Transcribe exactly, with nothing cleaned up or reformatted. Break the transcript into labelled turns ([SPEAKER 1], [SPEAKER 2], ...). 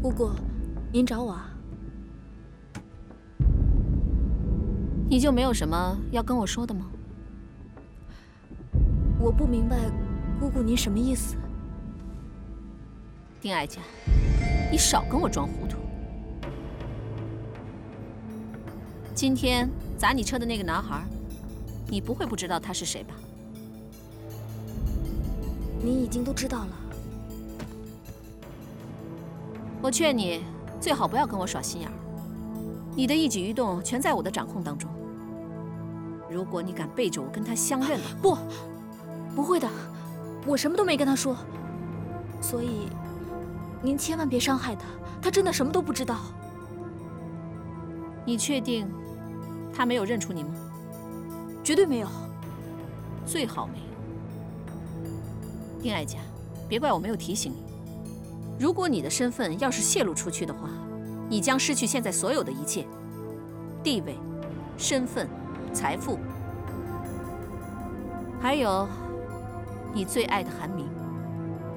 [SPEAKER 1] 姑姑，您找我啊？
[SPEAKER 2] 你就没有什么要跟我说的吗？
[SPEAKER 1] 我不明白，姑姑您什么意思？
[SPEAKER 2] 丁爱家，你少跟我装糊涂。今天砸你车的那个男孩，你不会不知道他是谁吧？
[SPEAKER 1] 您已经都知道了。
[SPEAKER 2] 我劝你最好不要跟我耍心眼儿，你的一举一动全在我的掌控当中。如果你敢背着我跟他相认的话，
[SPEAKER 1] 不，不会的，我什么都没跟他说。所以，您千万别伤害他，他真的什么都不知道。
[SPEAKER 2] 你确定他没有认出你吗？
[SPEAKER 1] 绝对没有。
[SPEAKER 2] 最好没有。丁爱家，别怪我没有提醒你。如果你的身份要是泄露出去的话，你将失去现在所有的一切：地位、身份、财富，还有你最爱的韩明。